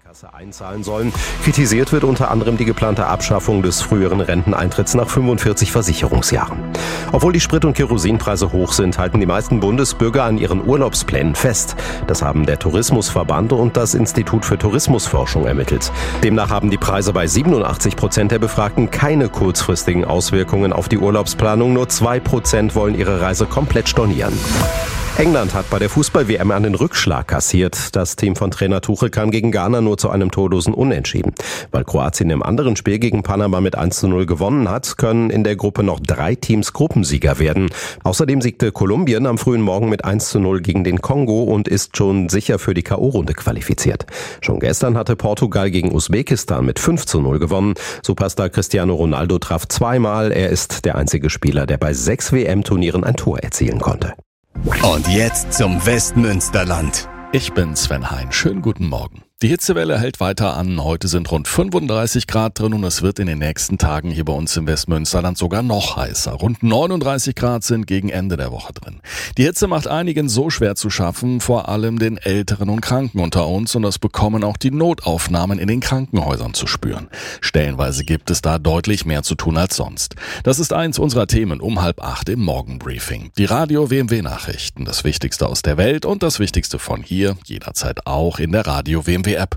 Rentenkasse einzahlen sollen. Kritisiert wird unter anderem die geplante Abschaffung des früheren Renteneintritts nach 45 Versicherungsjahren. Obwohl die Sprit- und Kerosinpreise hoch sind, halten die meisten Bundesbürger an ihren Urlaubsplänen fest. Das haben der Tourismusverband und das Institut für Tourismusforschung ermittelt. Demnach haben die Preise bei 87% der Befragten keine kurzfristigen Auswirkungen auf die Urlaubsplanung. Nur 2% wollen ihre Reise komplett stornieren. England hat bei der Fußball-WM einen Rückschlag kassiert. Das Team von Trainer Tuchel kam gegen Ghana nur zu einem torlosen Unentschieden. Weil Kroatien im anderen Spiel gegen Panama mit 1:0 gewonnen hat, können in der Gruppe noch 3 Teams Gruppensieger werden. Außerdem siegte Kolumbien am frühen Morgen mit 1:0 gegen den Kongo und ist schon sicher für die K.O.-Runde qualifiziert. Schon gestern hatte Portugal gegen Usbekistan mit 5:0 gewonnen. Superstar Cristiano Ronaldo traf zweimal. Er ist der einzige Spieler, der bei 6 WM-Turnieren ein Tor erzielen konnte. Und jetzt zum Westmünsterland. Ich bin Sven Hein. Schönen guten Morgen. Die Hitzewelle hält weiter an. Heute sind rund 35 Grad drin und es wird in den nächsten Tagen hier bei uns im Westmünsterland sogar noch heißer. Rund 39 Grad sind gegen Ende der Woche drin. Die Hitze macht einigen so schwer zu schaffen, vor allem den Älteren und Kranken unter uns, und das bekommen auch die Notaufnahmen in den Krankenhäusern zu spüren. Stellenweise gibt es da deutlich mehr zu tun als sonst. Das ist eins unserer Themen um 7:30 im Morgenbriefing. Die Radio-WMW-Nachrichten, das Wichtigste aus der Welt und das Wichtigste von hier, jederzeit auch in der Radio-WMW App.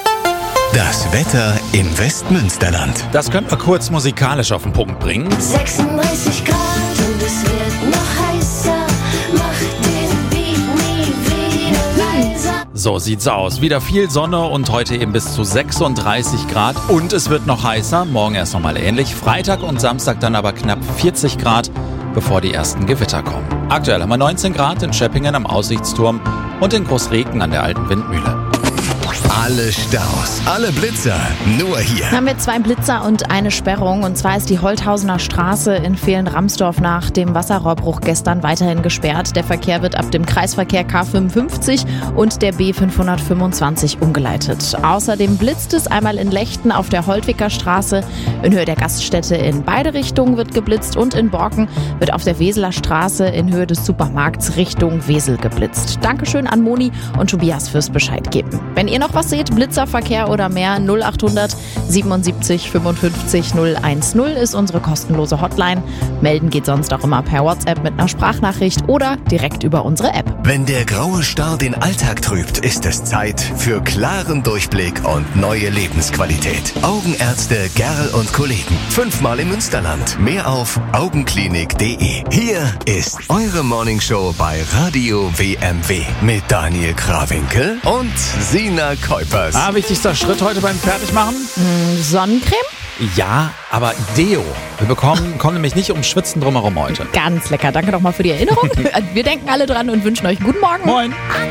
Das Wetter im Westmünsterland. Das könnte man kurz musikalisch auf den Punkt bringen. 36 Grad und es wird noch heißer. Mach den Beat nie wieder leiser. So sieht's aus. Wieder viel Sonne und heute eben bis zu 36 Grad. Und es wird noch heißer. Morgen erst nochmal ähnlich. Freitag und Samstag dann aber knapp 40 Grad, bevor die ersten Gewitter kommen. Aktuell haben wir 19 Grad in Schöppingen am Aussichtsturm und in Großreken an der alten Windmühle. Alle Staus, alle Blitzer, nur hier. Haben wir 2 Blitzer und eine Sperrung. Und zwar ist die Holthausener Straße in Vehlen-Ramsdorf nach dem Wasserrohrbruch gestern weiterhin gesperrt. Der Verkehr wird ab dem Kreisverkehr K55 und der B525 umgeleitet. Außerdem blitzt es einmal in Lechten auf der Holtwicker Straße. In Höhe der Gaststätte in beide Richtungen wird geblitzt und in Borken wird auf der Weseler Straße in Höhe des Supermarkts Richtung Wesel geblitzt. Dankeschön an Moni und Tobias fürs Bescheid geben. Wenn ihr noch was seht, Blitzerverkehr oder mehr, 0800 77 55 010 ist unsere kostenlose Hotline. Melden geht sonst auch immer per WhatsApp mit einer Sprachnachricht oder direkt über unsere App. Wenn der graue Star den Alltag trübt, ist es Zeit für klaren Durchblick und neue Lebensqualität. Augenärzte Gerl und Kollegen. 5-mal im Münsterland. Mehr auf augenklinik.de. Hier ist eure Morningshow bei Radio WMW mit Daniel Krawinkel und Sina Kuipers. Wichtigster Schritt heute beim Fertigmachen? Sonnencreme? Ja, aber Deo. Wir kommen nämlich nicht ums Schwitzen drumherum heute. Ganz lecker. Danke nochmal für die Erinnerung. Wir denken alle dran und wünschen euch einen guten Morgen. Moin.